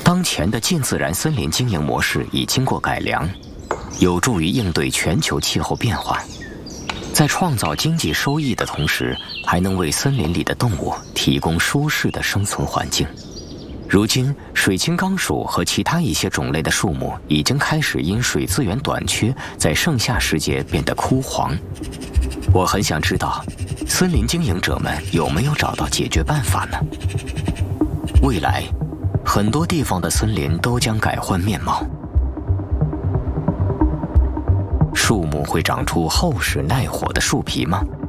当前的近自然森林经营模式已经过改良，有助于应对全球气候变化，在创造经济收益的同时，还能为森林里的动物提供舒适的生存环境。如今，水青冈树和其他一些种类的树木已经开始因水资源短缺，在盛夏时节变得枯黄。我很想知道，森林经营者们有没有找到解决办法呢？未来，很多地方的森林都将改换面貌。树木会长出厚实耐火的树皮吗？